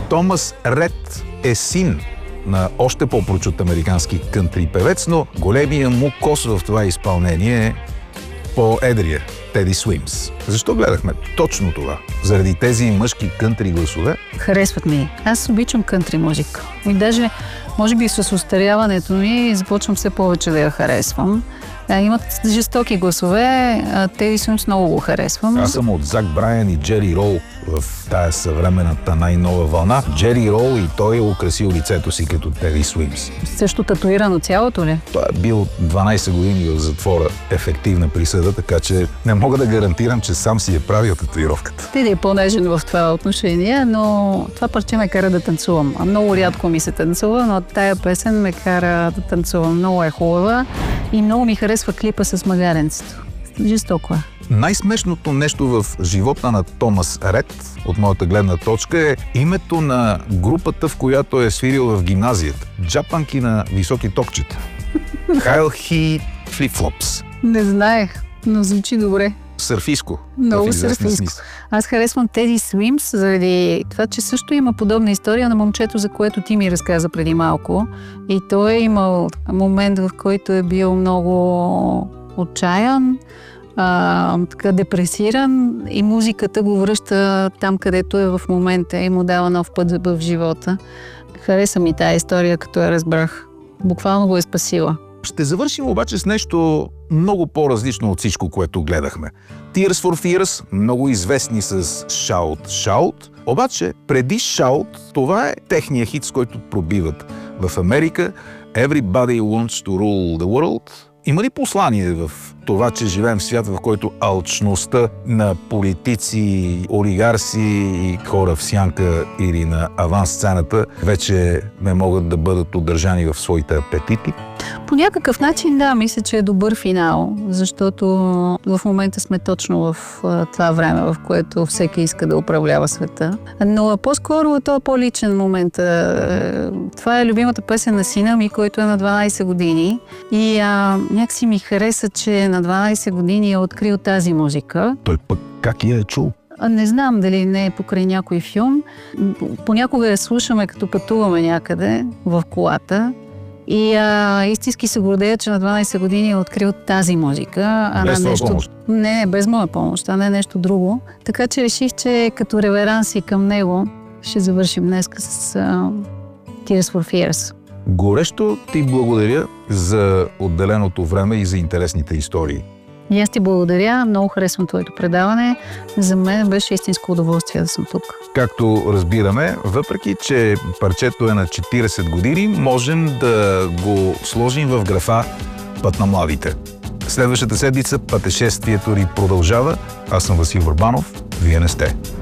Томас Ред е син на още по-прочут американски кънтри певец, но големия му кос в това изпълнение е по-едрия Теди Суимс. Защо гледахме точно това? Заради тези мъжки кънтри гласове? Харесват ми. Аз обичам кънтри музика. И даже, може би с остаряването ми, започвам все повече да я харесвам. Имат жестоки гласове, Теди Суимс много го харесвам. Аз съм от Зак Брайан и Джери Роу в тая съвременната най-нова вълна. Джери Роу и той е украсил лицето си като Теди Суимс. Също татуирано цялото ли? Той е бил 12 години в затвора, ефективна присъда, така че не мога да гарантирам, че сам си е правил татуировката. Теди е по-нежен в това отношение, но това парче ме кара да танцувам. Много рядко ми се танцува, но тая песен ме кара да танцувам. Много е хубава и много ми харесва клипа с магаренцето. Жестоко е. Най-смешното нещо в живота на Томас Ред, от моята гледна точка, е името на групата, в която е свирил в гимназията. Джапанки на високи токчета. Хайл Хи Флипфлопс. Не знаех, но звучи добре. Сърфиско. Много сърфиско. Аз харесвам Теди Суимс заради това, че също има подобна история на момчето, за което ти ми разказа преди малко. И той е имал момент, в който е бил много отчаян, така депресиран и музиката го връща там, където е в момента и му дава нов път в живота. Хареса ми тая история, като я разбрах. Буквално го е спасила. Ще завършим обаче с нещо много по-различно от всичко, което гледахме. Tears for Fears, много известни с Shout Shout, обаче преди Shout, това е техния хит, с който пробиват в Америка. Everybody wants to rule the world. Има ли послание в това, че живеем в свят, в който алчността на политици, олигарси и хора в сянка или на авансцената вече не могат да бъдат удържани в своите апетити? По някакъв начин, да, мисля, че е добър финал, защото в момента сме точно в това време, в което всеки иска да управлява света. Но по-скоро това е по-личен момент. Това е любимата песен на сина ми, който е на 12 години и някакси ми хареса, че на 12 години е открил тази музика. Той пък как я е чул? Не знам дали не е покрай някой филм. Понякога я слушаме, като пътуваме някъде в колата. И истински се гордея, че на 12 години е открил тази музика. Без твоя помощ? Не, без моя помощ, а не нещо друго. Така че реших, че като реверанси към него ще завършим днеска с Tears for Fears. Горещо ти благодаря за отделеното време и за интересните истории. И аз ти благодаря. Много харесвам твоето предаване. За мен беше истинско удоволствие да съм тук. Както разбираме, въпреки че парчето е на 40 години, можем да го сложим в графа Път на младите. Следващата седмица пътешествието ни продължава. Аз съм Васил Върбанов. Вие не сте.